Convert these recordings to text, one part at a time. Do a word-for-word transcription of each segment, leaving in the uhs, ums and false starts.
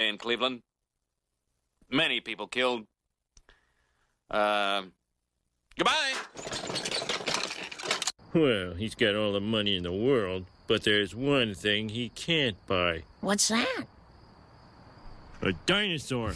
in Cleveland. Many people killed. Uh, goodbye. Well, he's got all the money in the world, but there's one thing he can't buy. What's that? A dinosaur.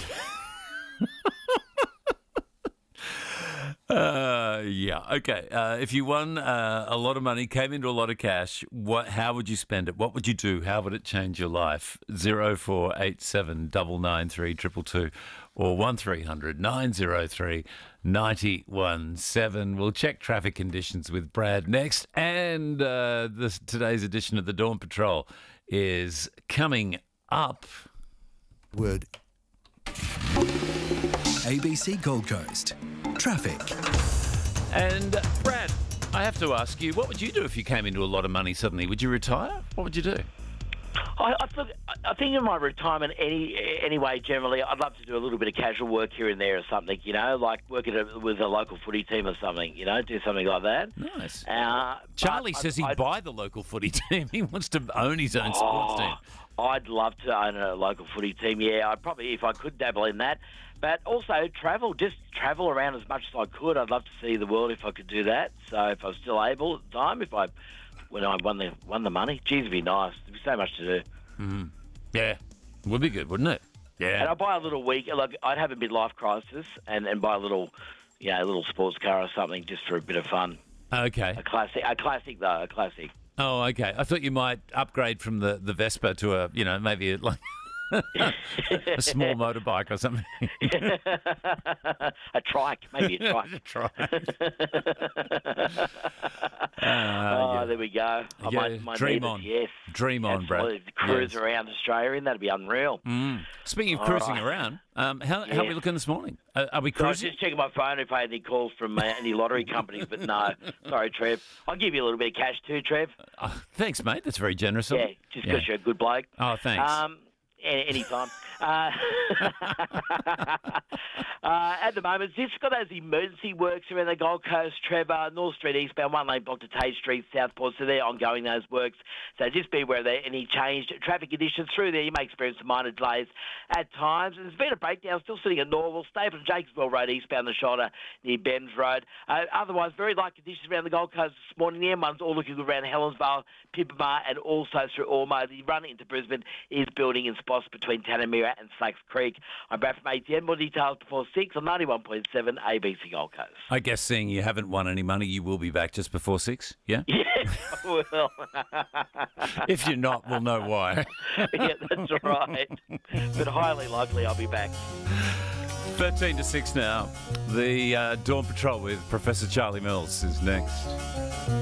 Uh, yeah, okay. Uh, if you won uh, a lot of money, came into a lot of cash, what? How would you spend it? What would you do? How would it change your life? Zero four eight seven nine nine three two two two or one three hundred nine zero three nine one seven. We'll check traffic conditions with Brad next, and uh, this today's edition of the Dawn Patrol is coming up. Word. A B C Gold Coast. Traffic. And uh, Brad, I have to ask you, what would you do if you came into a lot of money suddenly? Would you retire? What would you do? I, I, think, I think in my retirement, any anyway, generally, I'd love to do a little bit of casual work here and there or something, you know, like work at a, with a local footy team or something, you know, do something like that. Nice. Uh, Charlie but says I- he'd I- buy the local footy team. He wants to own his own sports team. Oh, I'd love to own a local footy team, yeah. I'd probably, if I could, dabble in that. But also travel, just travel around as much as I could. I'd love to see the world if I could do that. So if I was still able at the time, if I, when I won the won the money, geez, it'd be nice. There'd be so much to do. Mm-hmm. Yeah, would be good, wouldn't it? Yeah. And I'd buy a little week, like I'd have a midlife crisis and, and buy a little, you know, a little sports car or something just for a bit of fun. Okay. A classic, a classic though, a classic. Oh, okay. I thought you might upgrade from the, the Vespa to a, you know, maybe a, like a small motorbike or something. A trike, maybe a trike. A trike. oh, yeah. there we go. I Yeah, might, might dream need it, on. Yes. Dream on, Brad. Absolutely. Cruise Yes. around Australia in, that'd be unreal. Mm. Speaking of All cruising right. around, um, how, how are we Yeah. looking this morning? Uh, are we So I was cruising? just checking my phone if I had any calls from uh, any lottery companies, but no. Sorry, Trev. I'll give you a little bit of cash too, Trev. Oh, thanks, mate. That's very generous of Yeah, you. just because you're a good bloke. Oh, thanks. Um, any, anytime. uh, uh, at the moment, it's just got those emergency works around the Gold Coast, Trevor, North Street eastbound, one lane block to Tate Street, Southport, so they're ongoing, those works. So just be aware of there any changed traffic conditions through there. You may experience some minor delays at times. And there's been a breakdown, still sitting at Norwell, Staple and Jacobsville Road, eastbound the shoulder near Ben's Road. Uh, otherwise, very light conditions around the Gold Coast this morning. The M one's all looking good around Helensvale, Pippamar, and also through Ormo. The run into Brisbane is building in spots between Tanamira and Slacks Creek. I'm Brad from A T N. More details before six on ninety-one point seven A B C Gold Coast. I guess seeing you haven't won any money, you will be back just before six, yeah? Yeah, well, If you're not, we'll know why. yeah, that's right. But highly likely I'll be back. thirteen to six now. The uh, Dawn Patrol with Professor Charlie Mills is next.